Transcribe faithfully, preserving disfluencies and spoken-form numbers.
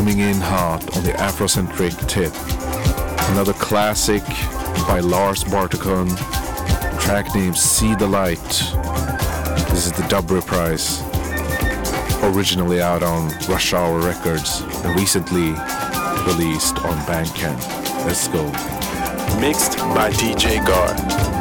coming in hot on the Afrocentric tip. Another classic by Lars Bartokon, track name See the Light. This is the dub reprise, originally out on Rush Hour Records and recently released on Bandcamp. Let's go. Mixed by D J Gar.